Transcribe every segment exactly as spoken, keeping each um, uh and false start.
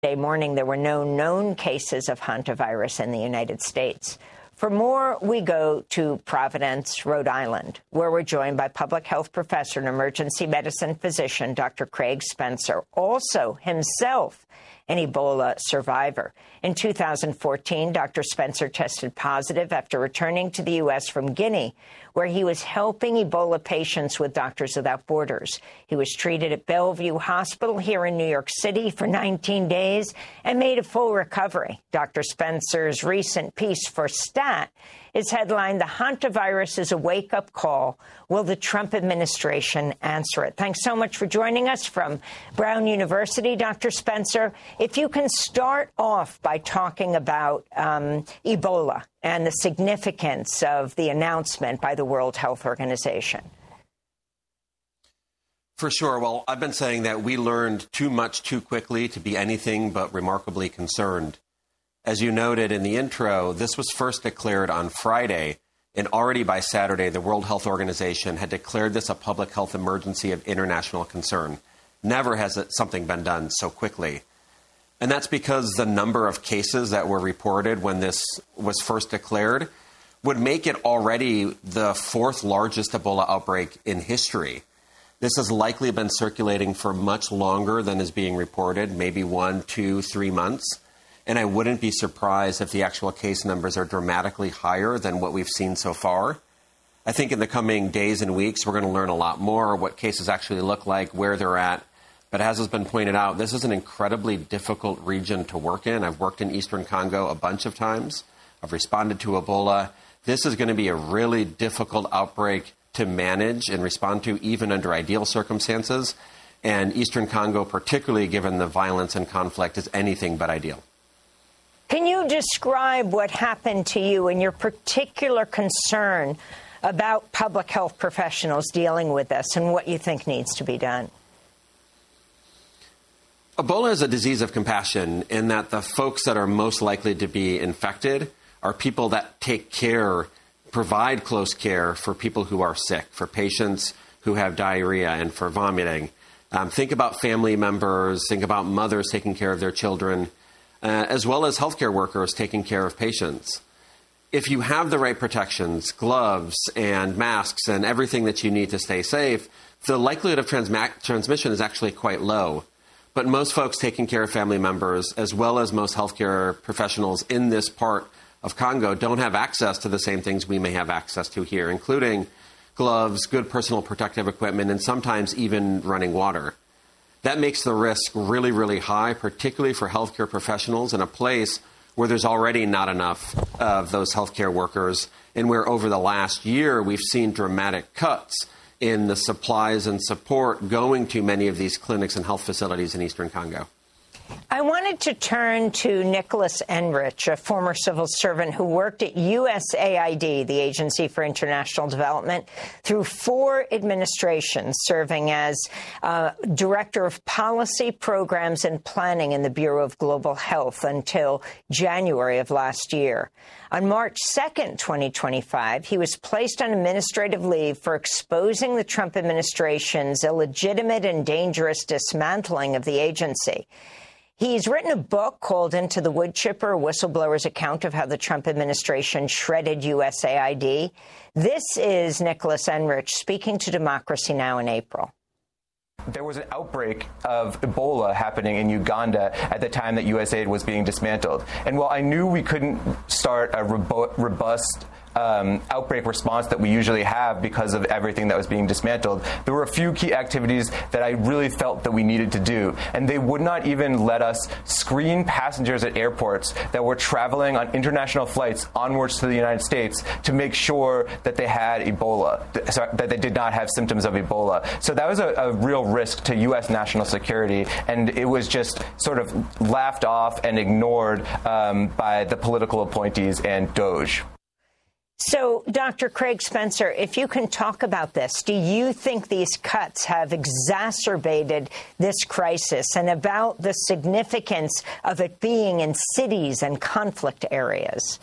Monday morning, there were no known cases of hantavirus in the United States. For more, we go to Providence, Rhode Island, where we're joined by public health professor and emergency medicine physician Doctor Craig Spencer, also himself an Ebola survivor. In two thousand fourteen, Doctor Spencer tested positive after returning to the U S from Guinea, where he was helping Ebola patients with Doctors Without Borders. He was treated at Bellevue Hospital here in New York City for nineteen days and made a full recovery. Doctor Spencer's recent piece for Stat is headlined, "The Hantavirus is a Wake-Up Call. Will the Trump administration answer it?" Thanks so much for joining us from Brown University, Doctor Spencer. If you can start off by talking about um, Ebola and the significance of the announcement by the World Health Organization. For sure. Well, I've been saying that we learned too much too quickly to be anything but remarkably concerned. As you noted in the intro, this was first declared on Friday, and already by Saturday, the World Health Organization had declared this a public health emergency of international concern. Never has it, something been done so quickly. And that's because the number of cases that were reported when this was first declared would make it already the fourth largest Ebola outbreak in history. This has likely been circulating for much longer than is being reported, maybe one, two, three months. And I wouldn't be surprised if the actual case numbers are dramatically higher than what we've seen so far. I think in the coming days and weeks, we're going to learn a lot more what cases actually look like, where they're at. But as has been pointed out, this is an incredibly difficult region to work in. I've worked in Eastern Congo a bunch of times. I've responded to Ebola. This is going to be a really difficult outbreak to manage and respond to, even under ideal circumstances. And Eastern Congo, particularly given the violence and conflict, is anything but ideal. Can you describe what happened to you and your particular concern about public health professionals dealing with this and what you think needs to be done? Ebola is a disease of compassion in that the folks that are most likely to be infected are people that take care, provide close care for people who are sick, for patients who have diarrhea and for vomiting. Um, think about family members, think about mothers taking care of their children, Uh, as well as healthcare workers taking care of patients. If you have the right protections, gloves and masks and everything that you need to stay safe, the likelihood of transma- transmission is actually quite low. But most folks taking care of family members, as well as most healthcare professionals in this part of Congo, don't have access to the same things we may have access to here, including gloves, good personal protective equipment, and sometimes even running water. That makes the risk really, really high, particularly for healthcare professionals in a place where there's already not enough of those healthcare workers, and where over the last year we've seen dramatic cuts in the supplies and support going to many of these clinics and health facilities in Eastern Congo. I wanted to turn to Nicholas Enrich, a former civil servant who worked at U S A I D, the Agency for International Development, through four administrations, serving as uh, Director of Policy, Programs and Planning in the Bureau of Global Health until January of last year. On March second, twenty twenty-five, he was placed on administrative leave for exposing the Trump administration's illegitimate and dangerous dismantling of the agency. He's written a book called Into the Wood Chipper, a whistleblower's account of how the Trump administration shredded U S A I D. This is Nicholas Enrich speaking to Democracy Now! In April. There was an outbreak of Ebola happening in Uganda at the time that U S A I D was being dismantled. And while I knew we couldn't start a robust Um, outbreak response that we usually have because of everything that was being dismantled, there were a few key activities that I really felt that we needed to do. And they would not even let us screen passengers at airports that were traveling on international flights onwards to the United States to make sure that they had Ebola, that they did not have symptoms of Ebola. So that was a, a real risk to U S national security. And it was just sort of laughed off and ignored um, by the political appointees and Doge. So, Doctor Craig Spencer, if you can talk about this, do you think these cuts have exacerbated this crisis, and about the significance of it being in cities and conflict areas?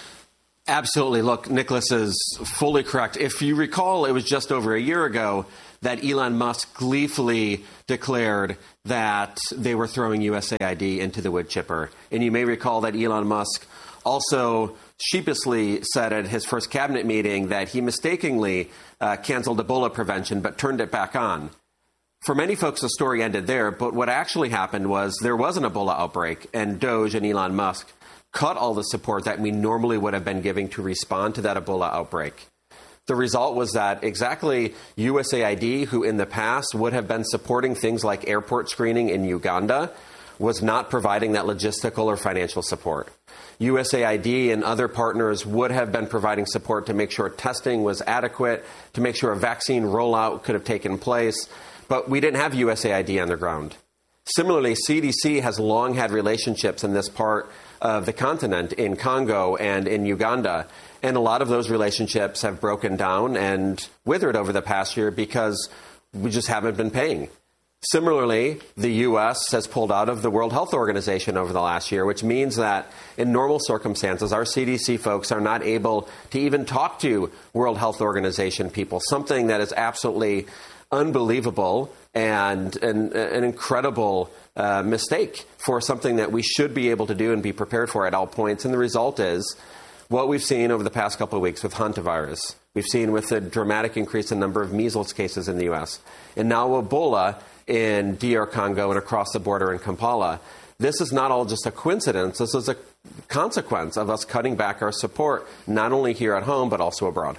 Absolutely. Look, Nicholas is fully correct. If you recall, it was just over a year ago that Elon Musk gleefully declared that they were throwing U S A I D into the wood chipper. And you may recall that Elon Musk also sheepishly said at his first cabinet meeting that he mistakenly uh, canceled Ebola prevention but turned it back on. For many folks, the story ended there, but what actually happened was there was an Ebola outbreak, and Doge and Elon Musk cut all the support that we normally would have been giving to respond to that Ebola outbreak. The result was that exactly U S A I D, who in the past would have been supporting things like airport screening in Uganda, was not providing that logistical or financial support. U S A I D and other partners would have been providing support to make sure testing was adequate, to make sure a vaccine rollout could have taken place, but we didn't have U S A I D on the ground. Similarly, C D C has long had relationships in this part of the continent, in Congo and in Uganda, and a lot of those relationships have broken down and withered over the past year because we just haven't been paying. Similarly, the U S has pulled out of the World Health Organization over the last year, which means that in normal circumstances, our C D C folks are not able to even talk to World Health Organization people, something that is absolutely unbelievable and an, an incredible uh, mistake for something that we should be able to do and be prepared for at all points. And the result is what we've seen over the past couple of weeks with hantavirus. We've seen with the dramatic increase in number of measles cases in the U S, and now Ebola in D R Congo and across the border in Kampala. This is not all just a coincidence. This is a consequence of us cutting back our support, not only here at home, but also abroad.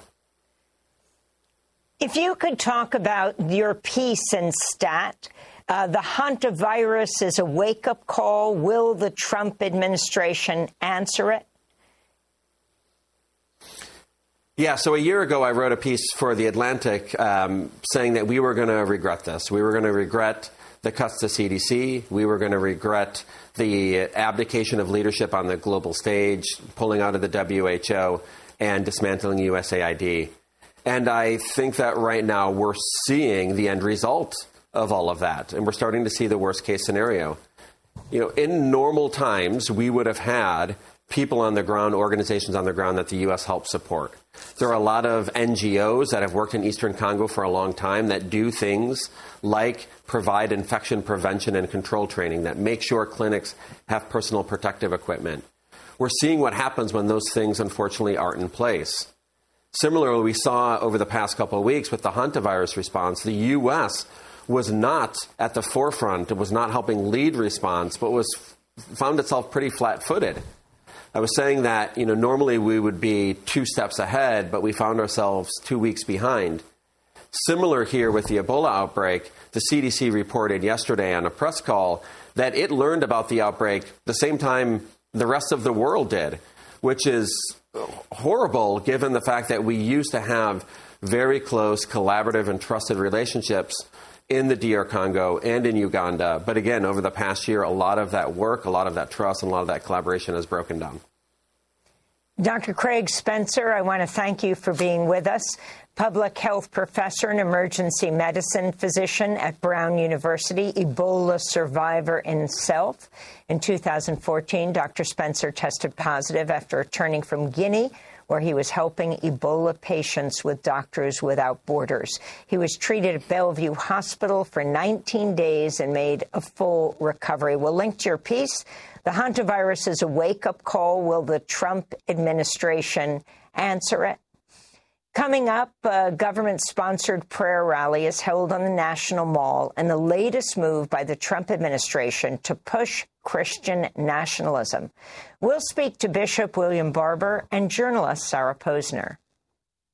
If you could talk about your piece in Stat, uh, the hantavirus is a wake-up call. Will the Trump administration answer it? Yeah, so a year ago, I wrote a piece for The Atlantic um, saying that we were going to regret this. We were going to regret the cuts to C D C. We were going to regret the abdication of leadership on the global stage, pulling out of the W H O, and dismantling U S A I D. And I think that right now we're seeing the end result of all of that, and we're starting to see the worst case scenario. You know, in normal times, we would have had people on the ground, organizations on the ground that the U S helped support. There are a lot of N G Os that have worked in Eastern Congo for a long time that do things like provide infection prevention and control training, that make sure clinics have personal protective equipment. We're seeing what happens when those things, unfortunately, aren't in place. Similarly, we saw over the past couple of weeks with the hantavirus response, the U S was not at the forefront. It was not helping lead response, but was found itself pretty flat-footed. I was saying that, you know, normally we would be two steps ahead, but we found ourselves two weeks behind. Similar here with the Ebola outbreak, the C D C reported yesterday on a press call that it learned about the outbreak the same time the rest of the world did, which is horrible given the fact that we used to have very close, collaborative, and trusted relationships in the D R Congo and in Uganda. But again, over the past year, a lot of that work, a lot of that trust, and a lot of that collaboration has broken down. Doctor Craig Spencer, I want to thank you for being with us. Public health professor and emergency medicine physician at Brown University, Ebola survivor himself. In two thousand fourteen, Doctor Spencer tested positive after returning from Guinea, where he was helping Ebola patients with Doctors Without Borders. He was treated at Bellevue Hospital for nineteen days and made a full recovery. We'll link to your piece. The hantavirus is a wake-up call. Will the Trump administration answer it? Coming up, a government-sponsored prayer rally is held on the National Mall in the latest move by the Trump administration to push Christian nationalism. We'll speak to Bishop William Barber and journalist Sarah Posner.